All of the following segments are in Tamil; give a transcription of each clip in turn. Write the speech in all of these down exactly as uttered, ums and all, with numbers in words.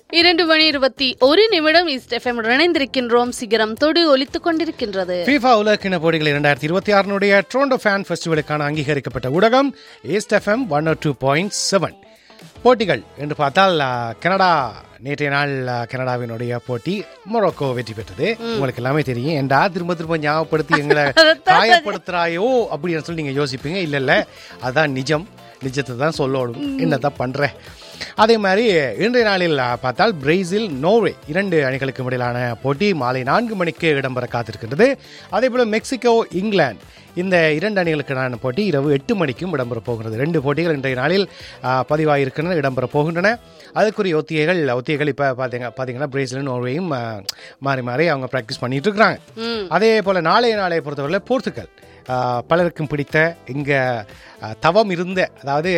இரண்டு மணி இருபத்தி ஒரு நிமிடம் ஈஸ்ட் எஃப்எம் இணைந்திருக்கின்றோம். சிகரம் தொடு ஒலித்துக் கொண்டிருக்கின்றது. ஃபீஃபா உலகக்கிண போட்டிகள் இரண்டாயிரத்தி இருபத்தி ஆறுனுடைய டொரண்டோ ஃபேன் ஃபெஸ்டிவலுக்கான அங்கீகரிக்கப்பட்ட ஊடகம் ஈஸ்ட் எஃப்எம் ஒன் ஓ டூ பாயிண்ட் செவன். போட்டிகள் என்று பார்த்தால் கனடா நேற்றைய நாள் கனடாவினுடைய போட்டி மொரோக்கோ வெற்றி பெற்றது. உங்களுக்கு எல்லாமே தெரியும். ஏண்டா திரும்ப திரும்ப ஞாபகப்படுத்தி எங்களை காயப்படுத்துறாயோ அப்படின்னு சொல்லி நீங்க யோசிப்பீங்க. இல்ல இல்ல, அதான் நிஜம். நிஜத்தை தான் சொல்லணும். என்னதான் பண்றேன். அதே மாதிரி இன்றைய நாளில் பார்த்தால் பிரேசில் நோர்வே இரண்டு அணிகளுக்கு இடையிலான போட்டி மாலை நான்கு மணிக்கு இடம்பெற காத்திருக்கின்றது. அதே போல மெக்சிகோ இங்கிலாந்து இந்த இரண்டு அணிகளுக்கான போட்டி இரவு எட்டு மணிக்கும் இடம்பெற போகிறது. ரெண்டு போட்டிகள் இன்றைய நாளில் பதிவாகியிருக்கின்றன, இடம்பெற போகின்றன. அதுக்குரிய ஒத்திகைகள் ஒத்திகைகள் இப்போ பார்த்தீங்க பார்த்தீங்கன்னா பிரேசிலும் நோர்வேயும் மாறி மாறி அவங்க ப்ராக்டிஸ் பண்ணிட்டு இருக்கிறாங்க. அதே போல் நாளைய நாளைய பொறுத்தவரை போர்த்துகல் பலருக்கும் பிடித்த இங்கே தவம் இருந்த, அதாவது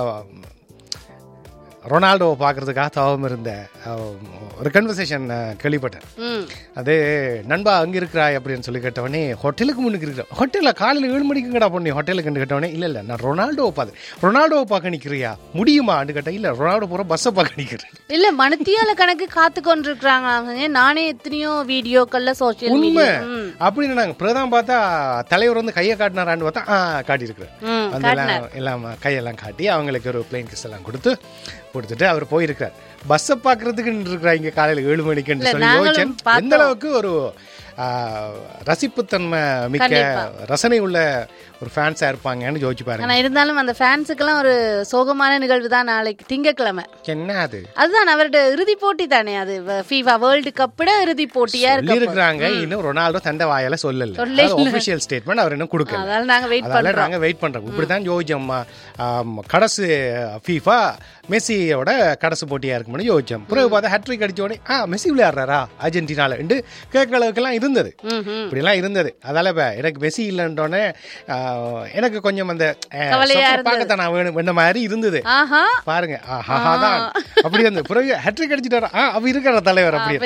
ரொனால்டோவை பார்க்கறதுக்காக தவம் இருந்த ஒரு கன்வர்சேஷன் கேள்விப்பட்டேன். அது நண்பா அங்கே இருக்கிறாய் அப்படின்னு சொல்லி கேட்டவனே, ஹோட்டலுக்கு முன்னுக்கு இருக்கிற ஹோட்டலில் காலையில் ஏழு மணிக்குங்கடா பொண்ணு ஹோட்டலுக்கு கேட்டவனே, இல்லை இல்லை நான் ரொனால்டோவை பார்த்து ரொனால்டோவை பார்க்க நிற்கிறியா முடியுமான்னு கேட்டேன். இல்லை ரொனால்டோ பூரா பஸ்ஸை பார்க்க நிற்கிறேன். இல்லை மணித்தியால கணக்கு காத்து கொண்டு இருக்கிறாங்க. நானே எத்தனையோ வீடியோக்கள்ல சோசியல் உண்மை அப்படின்னு நாங்கள் பிரதான் பார்த்தா தலைவர் வந்து கையை காட்டினாரான்னு பார்த்தா ஆ காட்டியிருக்கிறேன். அதெல்லாம் எல்லாம் கையெல்லாம் காட்டி அவங்களுக்கு ஒரு பிளேன் கிஸ் எல்லாம் கொடுத்து கொடுத்துட்டு அவர் போயிருக்கார். பஸ்ஸை பார்க்கறதுக்கு இருக்கிறாங்க காலையில் ஏழு மணிக்குன்னு சொல்லி யோசிச்சேன். எந்த அளவுக்கு ஒரு ரசிப்புத்தன்மை மிக்க ரசனை உள்ள ஒரு ஃபேன்ஸா இருப்பாங்கன்னு யோசிச்சு பாருங்க. இருந்தாலும் அந்த ஃபேன்ஸுக்கெல்லாம் ஒரு சோகமான நிகழ்வு தான் நாளைக்கு திங்கட்கிழமை. என்ன அது? அதுதான் அவருடைய இறுதி போட்டி தானே, அது ஃபீஃபா வேர்ல்டு கப்போட இறுதி போட்டியா இருக்கிறாங்க. இன்னும் ரொனால்டோ தண்டை வாயால சொல்லல, ஆஃபிஷியல் ஸ்டேட்மெண்ட் அவர் இன்னும் கொடுக்கல. அதனால நாங்க வெயிட் பண்றோம் நாங்க வெயிட் பண்றோம் இப்படிதான் யோசிச்சோம். கடைசி ஃபீஃபா மெஸ்ஸியோட கடைசி போட்டியா இருக்கும்னு யோசிச்சோம். பிறகு பார்த்தா ஹேட்ரிக் அடிச்ச உடனே ஆ மெஸ்ஸி விளையாடுறாரா அர்ஜென்டினால என்று கேட்கிற அளவுக்கு எல்லாம் இருந்தது. இப்படி எல்லாம் இருந்தது. அதால எனக்கு மெஸ்ஸி இல்லைன்றோன்னே எனக்கு கொஞ்சம் அந்த பார்க்கத்தான் நான் வேணும் என்ன மாதிரி இருந்தது. பாருங்க ஆஹாதான் அப்படி வந்து பிறகு ஹேட்ரிக் அடிச்சுட்டாரா ஆ அவ இருக்கிற தலைவர் அப்படி.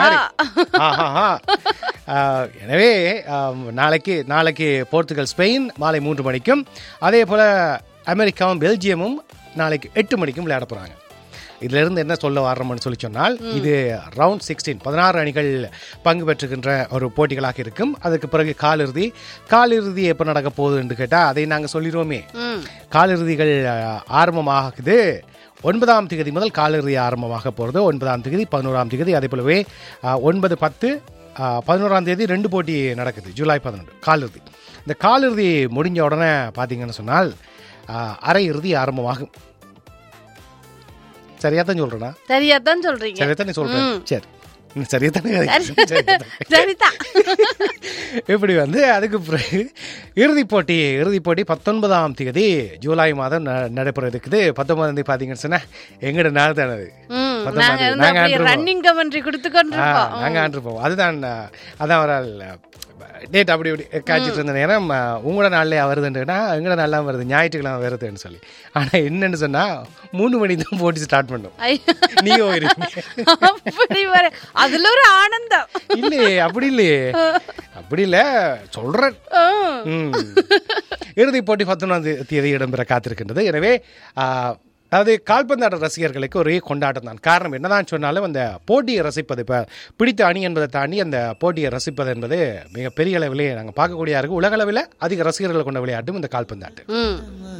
எனவே நாளைக்கு நாளைக்கு போர்த்துகல் ஸ்பெயின் மாலை மூன்று மணிக்கும், அதே போல அமெரிக்காவும் பெல்ஜியமும் நாளைக்கு எட்டு மணிக்கும் விளையாட போறாங்க. இதுல இருந்து என்ன சொல்ல வர்றோம்னு சொல்லி சொன்னால், இது ரவுண்ட் சிக்ஸ்டீன் பதினாறு அணிகள் பங்கு பெற்றுகின்ற ஒரு போட்டிகளாக இருக்கும். அதுக்கு பிறகு காலிறுதி. காலிறுதி எப்ப நடக்க போகுது என்று கேட்டா அதை நாங்க சொல்லிடுவோமே. காலிறுதிகள் ஆரம்பமாகுது ஒன்பதாம் தேதி முதல் காலிறுதி ஆரம்பமாக போறது. ஒன்பதாம் தேதி பதினோராம் தேதி அதே போலவே ஒன்பது பத்து பதினோராம் தேதி ரெண்டு போட்டி நடக்குது. ஜூலை பதினொன்று காலிறுதி. இந்த காலிறுதி முடிஞ்ச உடனே பார்த்தீங்கன்னு சொன்னால் அரை இறுதி ஆரம்பமாகும். சரியா தான் சொல்றேனா? சரியா தான் சொல்றீங்க. சரியா தானே சொல்றேன். சரி சரியா தானே. இப்படி வந்து அதுக்கு பிறகு இறுதிப் போட்டி இறுதிப் போட்டி பத்தொன்பதாம் தேதி ஜூலை மாதம் நடைபெற இருக்குது. பத்தொன்பதாம் தேதி பாத்தீங்கன்னு சொன்னா எங்கட நாள் தானே அது. நாங்க ஆண்டிருப்போம். அதுதான் அதான் ஒரு டேட் அப்படி இப்படி காய்ச்சிட்டு இருந்த நேரம் உங்களோட நாள்லயே வருதுன்னா எங்களோட நாள்லாம் வருது, ஞாயிற்றுக்கிழமை வருதுன்னு சொல்லி. ஆனா என்னன்னு சொன்னா மூணு மணி தான் போட்டி ஸ்டார்ட் பண்ணும். நீங்க அதுல ஒரு ஆனந்தம் இல்லையே. அப்படி இல்லையே, அப்படி இல்ல சொல்றேன். இறுதிப் போட்டி பத்தொன்பதாம் தேதி இடம்பெற காத்திருக்கின்றது. எனவே அதாவது கால்பந்தாட்ட ரசிகர்களுக்கு ஒரே கொண்டாட்டம் தான். காரணம் என்னதான் சொன்னாலும் அந்த போட்டியை ரசிப்பது, இப்போ பிடித்த அணி என்பதை தாண்டி அந்த போட்டியை ரசிப்பது என்பது மிகப்பெரிய அளவிலே நாங்கள் பார்க்கக்கூடிய இருக்கு. உலக அளவில் அதிக ரசிகர்களை கொண்ட விளையாட்டும் இந்த கால்பந்தாட்டு.